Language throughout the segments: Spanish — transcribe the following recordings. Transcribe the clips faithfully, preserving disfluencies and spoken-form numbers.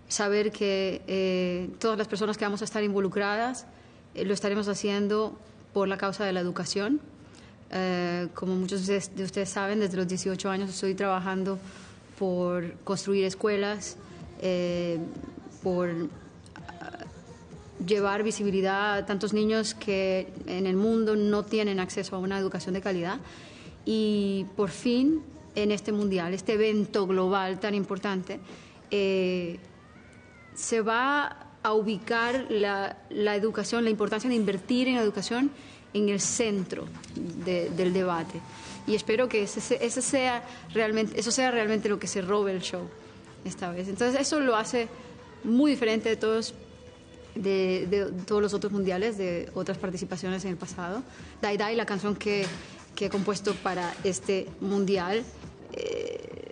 saber que eh, todas las personas que vamos a estar involucradas eh, lo estaremos haciendo por la causa de la educación. Eh, como muchos de ustedes, de ustedes saben, desde los dieciocho años estoy trabajando por construir escuelas, eh, por uh, llevar visibilidad a tantos niños que en el mundo no tienen acceso a una educación de calidad. Y por fin, en este mundial, este evento global tan importante, eh, se va a ubicar la, la educación, la importancia de invertir en educación en el centro de, del debate. Y espero que ese, ese sea realmente, eso sea realmente lo que se robe el show esta vez. Entonces eso lo hace muy diferente de todos, de, de todos los otros mundiales, de otras participaciones en el pasado. Dai Dai, la canción que, que he compuesto para este mundial, eh,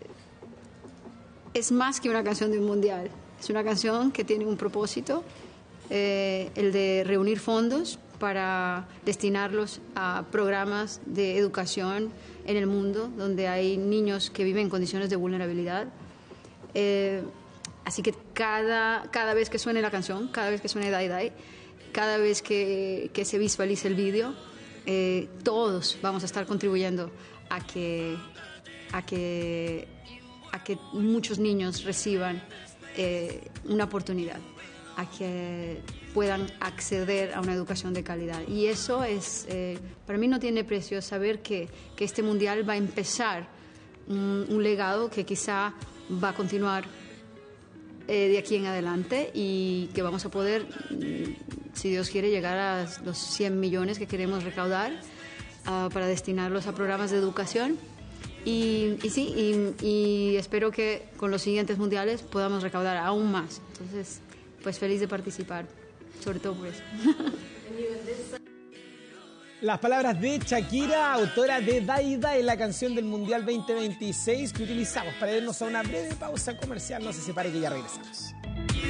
es más que una canción de un mundial. Es una canción que tiene un propósito, eh, el de reunir fondos para destinarlos a programas de educación en el mundo, donde hay niños que viven en condiciones de vulnerabilidad. Eh, así que cada, cada vez que suene la canción, cada vez que suene Dai Dai, cada vez que, que se visualice el vídeo, eh, todos vamos a estar contribuyendo a que, a que, a que muchos niños reciban eh, una oportunidad, a que puedan acceder a una educación de calidad. Y eso es, eh, para mí no tiene precio, saber que, que este mundial va a empezar un, un legado que quizá va a continuar eh, de aquí en adelante, y que vamos a poder, si Dios quiere, llegar a los cien millones que queremos recaudar uh, para destinarlos a programas de educación. Y, y sí, y, y espero que con los siguientes mundiales podamos recaudar aún más. Entonces, pues feliz de participar, sobre todo por eso. Las palabras de Shakira, autora de Dai Dai, la canción del Mundial veinte veintiséis, que utilizamos para irnos a una breve pausa comercial. No se separe, que ya regresamos.